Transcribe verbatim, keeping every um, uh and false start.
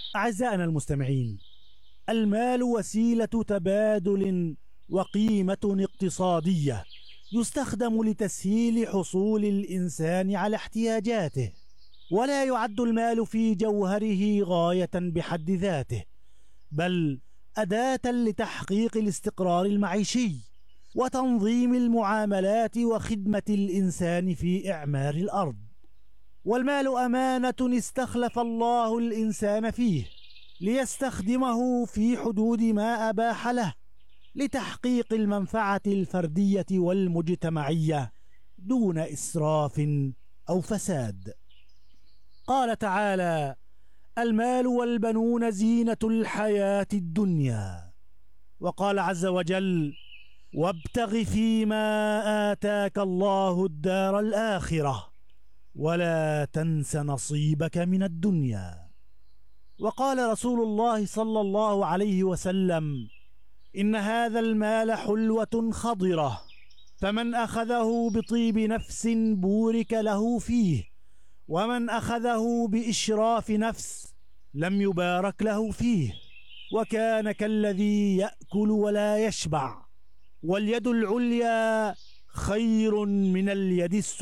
أعزائنا المستمعين، المال وسيلة تبادل وقيمة اقتصادية يستخدم لتسهيل حصول الإنسان على احتياجاته، ولا يعد المال في جوهره غاية بحد ذاته، بل أداة لتحقيق الاستقرار المعيشي وتنظيم المعاملات وخدمة الإنسان في إعمار الأرض. والمال أمانة استخلف الله الإنسان فيه ليستخدمه في حدود ما أباح له لتحقيق المنفعة الفردية والمجتمعية دون إسراف أو فساد. قال تعالى: المال والبنون زينة الحياة الدنيا. وقال عز وجل: وابتغ فيما آتاك الله الدار الآخرة ولا تنس نصيبك من الدنيا. وقال رسول الله صلى الله عليه وسلم: إن هذا المال حلوة خضرة، فمن أخذه بطيب نفس بورك له فيه، ومن أخذه بإشراف نفس لم يبارك له فيه، وكان كالذي يأكل ولا يشبع، واليد العليا خير من اليد السفلى.